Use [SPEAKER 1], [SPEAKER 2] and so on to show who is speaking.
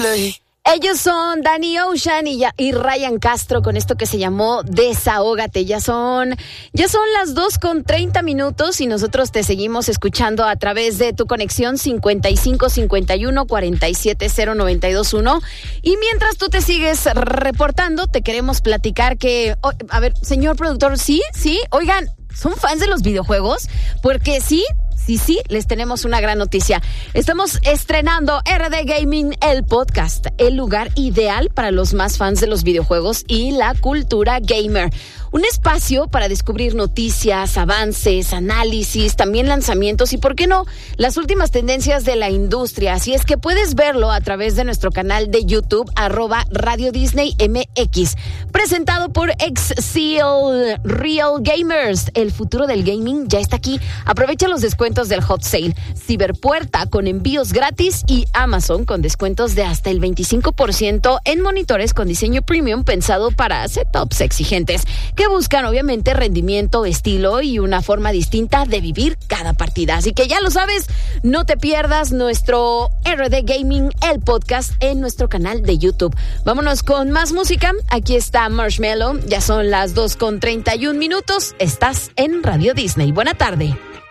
[SPEAKER 1] Play.
[SPEAKER 2] Ellos son Danny Ocean y Ryan Castro con esto que se llamó Desahógate. Ya son las 2:30 y nosotros te seguimos escuchando a través de tu conexión 55 51 47 0921. Y mientras tú te sigues reportando, te queremos platicar que, a ver, señor productor, sí, oigan, ¿son fans de los videojuegos? Porque sí, les tenemos una gran noticia. Estamos estrenando RD Gaming, el podcast, el lugar ideal para los más fans de los videojuegos y la cultura gamer. Un espacio para descubrir noticias, avances, análisis, también lanzamientos y, ¿por qué no?, las últimas tendencias de la industria. Así es que puedes verlo a través de nuestro canal de YouTube, @Radio Disney MX. Presentado por Xseal Real Gamers. El futuro del gaming ya está aquí. Aprovecha los descuentos del Hot Sale. Ciberpuerta con envíos gratis y Amazon con descuentos de hasta el 25% en monitores con diseño premium pensado para setups exigentes que buscan obviamente rendimiento, estilo y una forma distinta de vivir cada partida. Así que ya lo sabes, no te pierdas nuestro RD Gaming, el podcast, en nuestro canal de YouTube. Vámonos con más música. Aquí está Marshmello. Ya son las 2:31. Estás en Radio Disney. Buena tarde.